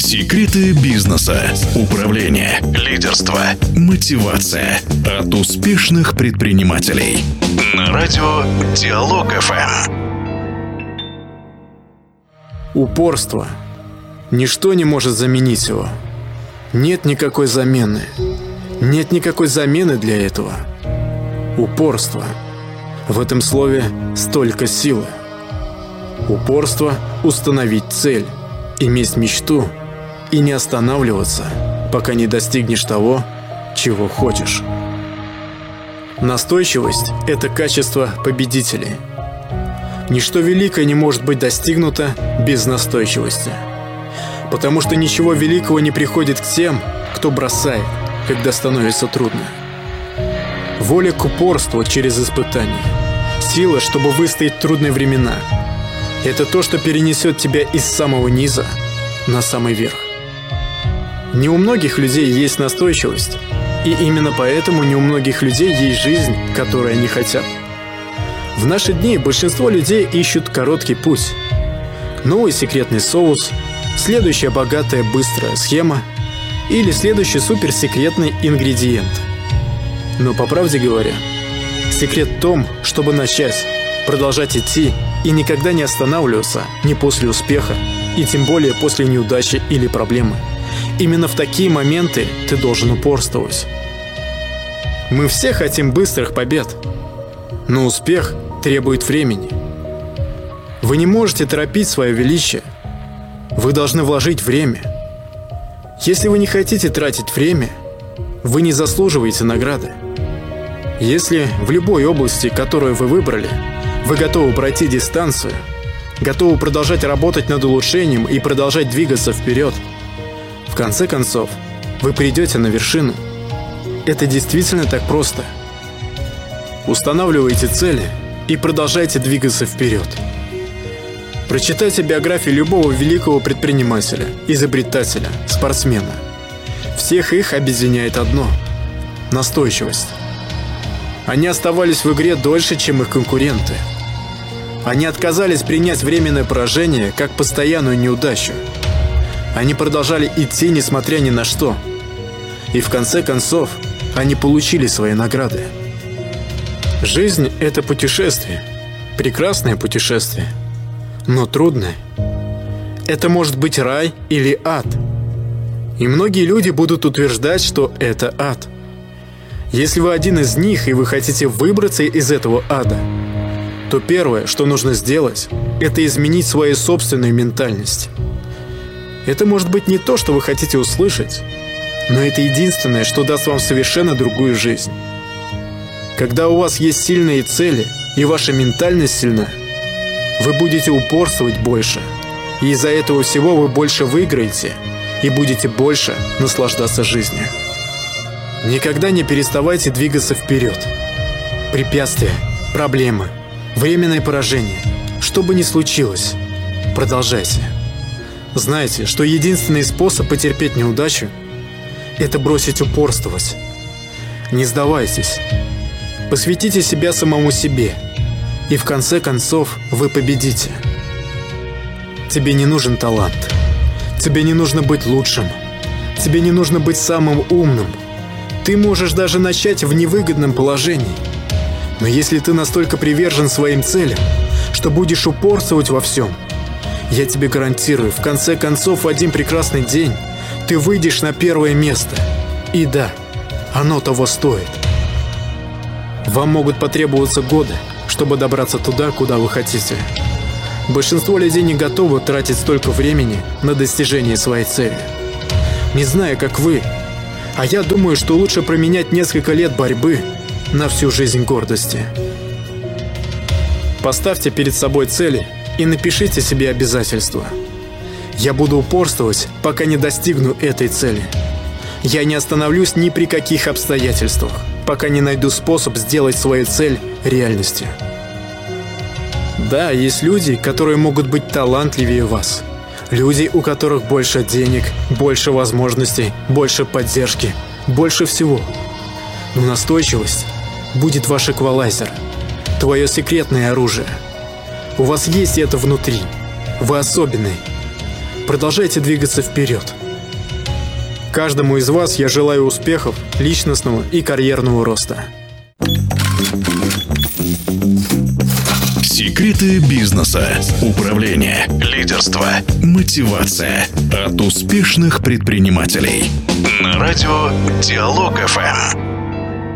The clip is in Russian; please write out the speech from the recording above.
Секреты бизнеса, управления, лидерства, мотивация от успешных предпринимателей. На радио Диалог ФМ. Упорство. Ничто не может заменить его. Нет никакой замены. Нет никакой замены для этого. Упорство. В этом слове столько силы. Упорство – установить цель, иметь мечту и не останавливаться, пока не достигнешь того, чего хочешь. Настойчивость – это качество победителей. Ничто великое не может быть достигнуто без настойчивости, потому что ничего великого не приходит к тем, кто бросает, когда становится трудно. Воля к упорству через испытания, сила, чтобы выстоять в трудные времена – это то, что перенесет тебя из самого низа на самый верх. Не у многих людей есть настойчивость, и именно поэтому не у многих людей есть жизнь, которой они хотят. В наши дни большинство людей ищут короткий путь, новый секретный соус, следующая богатая быстрая схема или следующий суперсекретный ингредиент. Но по правде говоря, секрет в том, чтобы начать, продолжать идти и никогда не останавливаться ни после успеха, и тем более после неудачи или проблемы. Именно в такие моменты ты должен упорствовать. Мы все хотим быстрых побед, но успех требует времени. Вы не можете торопить свое величие. Вы должны вложить время. Если вы не хотите тратить время, вы не заслуживаете награды. Если в любой области, которую вы выбрали, вы готовы пройти дистанцию, готовы продолжать работать над улучшением и продолжать двигаться вперед, в конце концов, вы придете на вершину. Это действительно так просто. Устанавливайте цели и продолжайте двигаться вперед. Прочитайте биографию любого великого предпринимателя, изобретателя, спортсмена. Всех их объединяет одно – настойчивость. Они оставались в игре дольше, чем их конкуренты. Они отказались принять временное поражение как постоянную неудачу. Они продолжали идти, несмотря ни на что. И в конце концов, они получили свои награды. Жизнь – это путешествие. Прекрасное путешествие. Но трудное. Это может быть рай или ад. И многие люди будут утверждать, что это ад. Если вы один из них, и вы хотите выбраться из этого ада, то первое, что нужно сделать, это изменить свою собственную ментальность. Это может быть не то, что вы хотите услышать, но это единственное, что даст вам совершенно другую жизнь. Когда у вас есть сильные цели, и ваша ментальность сильна, вы будете упорствовать больше, и из-за этого всего вы больше выиграете и будете больше наслаждаться жизнью. Никогда не переставайте двигаться вперед. Препятствия, проблемы, временное поражение, что бы ни случилось, продолжайте. Знайте, что единственный способ потерпеть неудачу – это бросить упорствовать. Не сдавайтесь. Посвятите себя самому себе, и в конце концов вы победите. Тебе не нужен талант. Тебе не нужно быть лучшим. Тебе не нужно быть самым умным. Ты можешь даже начать в невыгодном положении. Но если ты настолько привержен своим целям, что будешь упорствовать во всем, я тебе гарантирую, в конце концов, в один прекрасный день ты выйдешь на первое место. И да, оно того стоит. Вам могут потребоваться годы, чтобы добраться туда, куда вы хотите. Большинство людей не готовы тратить столько времени на достижение своей цели. Не знаю, как вы, а я думаю, что лучше променять несколько лет борьбы на всю жизнь гордости. Поставьте перед собой цели и напишите себе обязательства. Я буду упорствовать, пока не достигну этой цели. Я не остановлюсь ни при каких обстоятельствах, пока не найду способ сделать свою цель реальностью. Да, есть люди, которые могут быть талантливее вас. Люди, у которых больше денег, больше возможностей, больше поддержки, больше всего. Но настойчивость будет ваш эквалайзер, твое секретное оружие. У вас есть это внутри. Вы особенный. продолжайте двигаться вперед. Каждому из вас я желаю успехов, личностного и карьерного роста. Секреты бизнеса, управления, лидерства, мотивация от успешных предпринимателей. На радио Диалог ФМ.